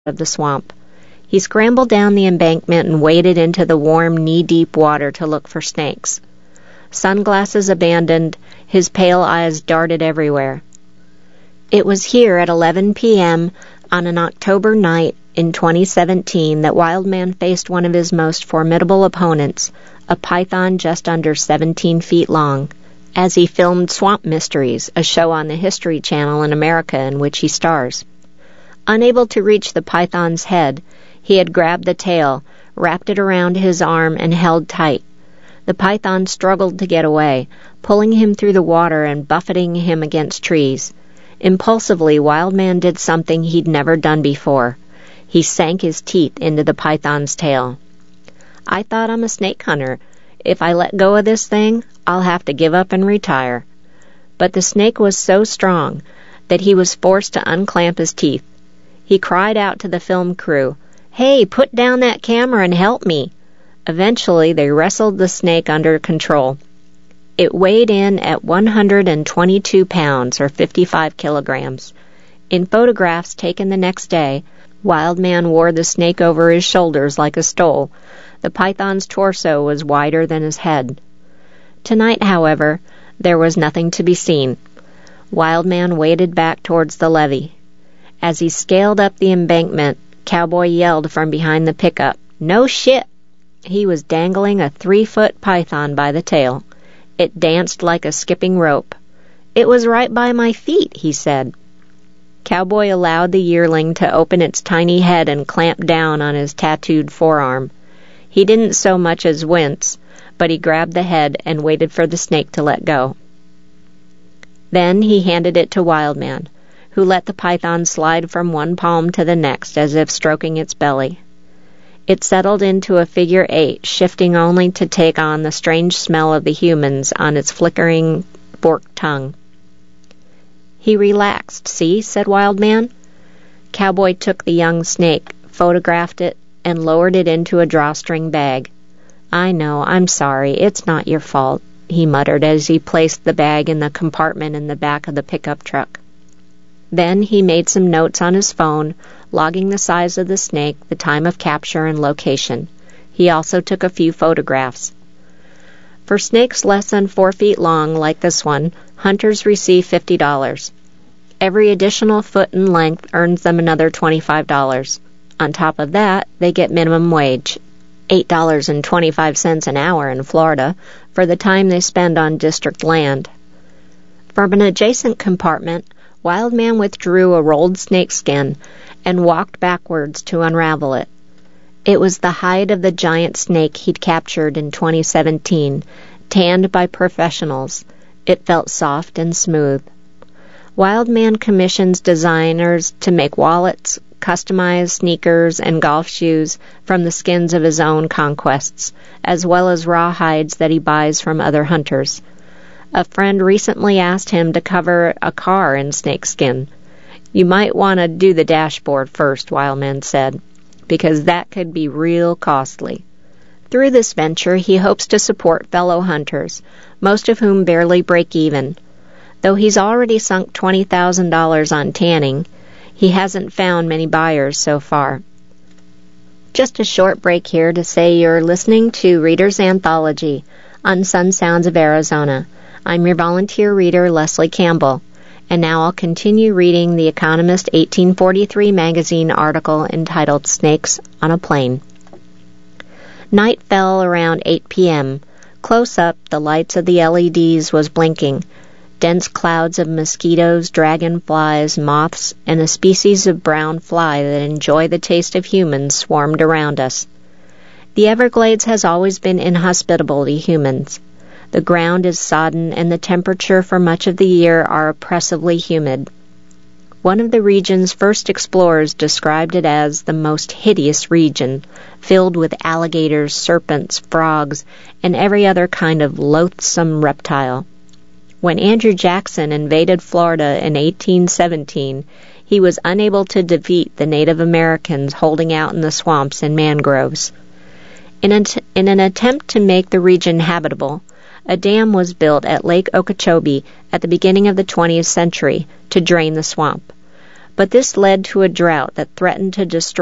of the swamp. He scrambled down the embankment and waded into the warm, knee-deep water to look for snakes. Sunglasses abandoned, his pale eyes darted everywhere. It was here at 11 p.m. on an October night in 2017 that Wildman faced one of his most formidable opponents, a python just under 17 feet long, as he filmed Swamp Mysteries, a show on the History Channel in America in which he stars. Unable to reach the python's head, he had grabbed the tail, wrapped it around his arm, and held tight. The python struggled to get away, pulling him through the water and buffeting him against trees. Impulsively, Wildman did something he'd never done before. He sank his teeth into the python's tail. "I thought I'm a snake hunter. If I let go of this thing, I'll have to give up and retire." But the snake was so strong that he was forced to unclamp his teeth. He cried out to the film crew, "Hey, put down that camera and help me." Eventually, they wrestled the snake under control. It weighed in at 122 pounds, or 55 kilograms. In photographs taken the next day, Wildman wore the snake over his shoulders like a stole. The python's torso was wider than his head. Tonight, however, there was nothing to be seen. Wildman waded back towards the levee. As he scaled up the embankment, Cowboy yelled from behind the pickup, "No shit!" He was dangling a 3-foot python by the tail. It danced like a skipping rope. "It was right by my feet," he said. Cowboy allowed the yearling to open its tiny head and clamp down on his tattooed forearm. He didn't so much as wince, but he grabbed the head and waited for the snake to let go. Then he handed it to Wildman, who let the python slide from one palm to the next as if stroking its belly. It settled into a figure 8, shifting only to take on the strange smell of the humans on its flickering, forked tongue. "He relaxed, see?" said Wildman. Cowboy took the young snake, photographed it, and lowered it into a drawstring bag. "I know, I'm sorry, it's not your fault," he muttered as he placed the bag in the compartment in the back of the pickup truck. Then he made some notes on his phone, logging the size of the snake, the time of capture, and location. He also took a few photographs. For snakes less than 4 feet long, like this one, hunters receive $50. Every additional foot in length earns them another $25. On top of that, they get minimum wage, $8.25 an hour in Florida, for the time they spend on district land. From an adjacent compartment, Wildman withdrew a rolled snakeskin and walked backwards to unravel it. It was the hide of the giant snake he'd captured in 2017, tanned by professionals. It felt soft and smooth. Wildman commissions designers to make wallets, customized sneakers, and golf shoes from the skins of his own conquests, as well as raw hides that he buys from other hunters. A friend recently asked him to cover a car in snakeskin. "You might want to do the dashboard first," Wildman said, "because that could be real costly." Through this venture, he hopes to support fellow hunters, most of whom barely break even. Though he's already sunk $20,000 on tanning, he hasn't found many buyers so far. Just a short break here to say you're listening to Reader's Anthology on Sun Sounds of Arizona. I'm your volunteer reader, Leslie Campbell, and now I'll continue reading The Economist 1843 magazine article entitled Snakes on a Plane. Night fell around 8 p.m. Close up, the lights of the LEDs was blinking. Dense clouds of mosquitoes, dragonflies, moths, and a species of brown fly that enjoy the taste of humans swarmed around us. The Everglades has always been inhospitable to humans. The ground is sodden, and the temperature for much of the year are oppressively humid. One of the region's first explorers described it as the most hideous region, filled with alligators, serpents, frogs, and every other kind of loathsome reptile. When Andrew Jackson invaded Florida in 1817, he was unable to defeat the Native Americans holding out in the swamps and mangroves. In an attempt to make the region habitable, a dam was built at Lake Okeechobee at the beginning of the 20th century to drain the swamp. But this led to a drought that threatened to destroy